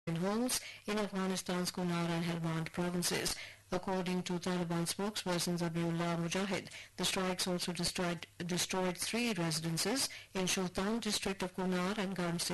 homes in Afghanistan's Kunar and Helmand provinces. According to Taliban spokesperson Zabiullah Mujahid, the strikes also destroyed 3 residences in Shultan district of Kunar and Garmsel